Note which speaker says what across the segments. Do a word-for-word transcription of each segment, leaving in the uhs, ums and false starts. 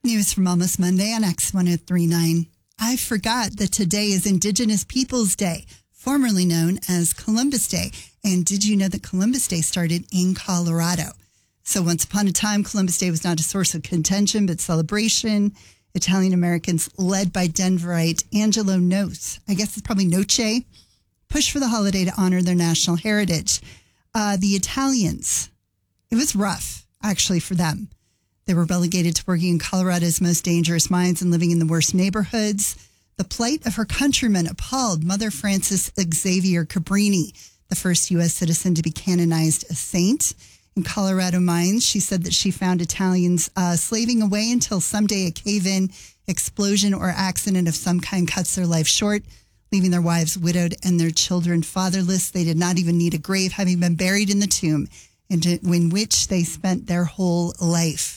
Speaker 1: News from Almost Monday on X one oh three point nine. I forgot that today is Indigenous Peoples Day, formerly known as Columbus Day. And did you know that Columbus Day started in Colorado? So once upon a time, Columbus Day was not a source of contention, but celebration. Italian Americans, led by Denverite Angelo Noce, I guess it's probably Noce, pushed for the holiday to honor their national heritage. Uh, the Italians, it was rough, actually, for them. They were relegated to working in Colorado's most dangerous mines and living in the worst neighborhoods. The plight of her countrymen appalled Mother Frances Xavier Cabrini, the first U S citizen to be canonized a saint. In Colorado mines, she said that she found Italians uh, slaving away until someday a cave-in, explosion, or accident of some kind cuts their life short, leaving their wives widowed and their children fatherless. They did not even need a grave, having been buried in the tomb in which they spent their whole life.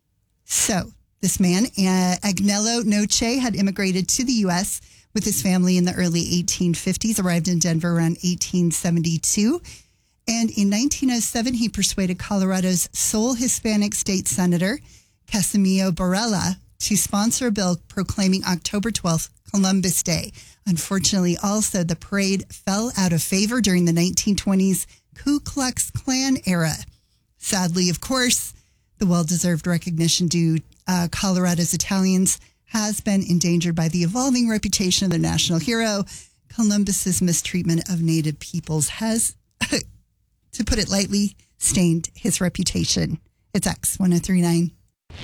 Speaker 1: So this man, uh, Agnello Noce, had immigrated to the U S with his family in the early eighteen fifties, arrived in Denver around eighteen seventy-two. And in nineteen oh seven, he persuaded Colorado's sole Hispanic state senator, Casimiro Barela, to sponsor a bill proclaiming October twelfth Columbus Day. Unfortunately, also, the parade fell out of favor during the nineteen twenties Ku Klux Klan era. Sadly, of course, the well-deserved recognition due uh, Colorado's Italians has been endangered by the evolving reputation of their national hero. Columbus's mistreatment of Native peoples has, to put it lightly, stained his reputation. It's X one oh three point nine.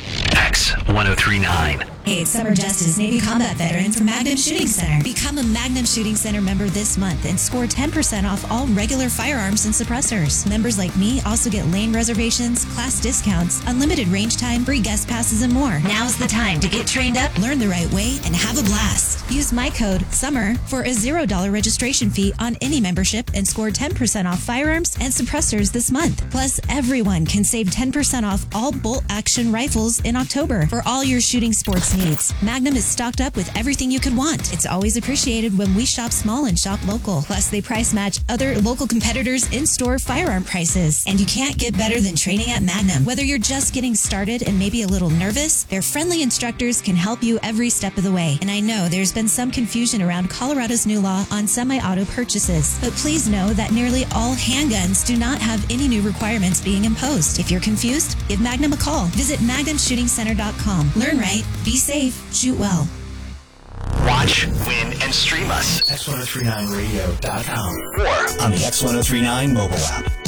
Speaker 2: X one oh three point nine.
Speaker 3: Hey, it's Summer Justice, Navy combat veteran from Magnum Shooting Center. Become a Magnum Shooting Center member this month and score ten percent off all regular firearms and suppressors. Members like me also get lane reservations, class discounts, unlimited range time, free guest passes, and more. Now's the time to get trained up, learn the right way, and have a blast. Use my code SUMMER for a zero dollars registration fee on any membership and score ten percent off firearms and suppressors this month. Plus, everyone can save ten percent off all bolt-action rifles in October for all your shooting sports needs. Magnum is stocked up with everything you could want. It's always appreciated when we shop small and shop local. Plus, they price match other local competitors' in-store firearm prices. And you can't get better than training at Magnum. Whether you're just getting started and maybe a little nervous, their friendly instructors can help you every step of the way. And I know there's been some confusion around Colorado's new law on semi-auto purchases. But please know that nearly all handguns do not have any new requirements being imposed. If you're confused, give Magnum a call. Visit magnum shooting center dot com. Learn right, be safe, shoot well.
Speaker 2: Watch, win, and stream us.
Speaker 4: X one oh three nine radio dot com
Speaker 2: or
Speaker 4: on the X one oh three nine mobile app.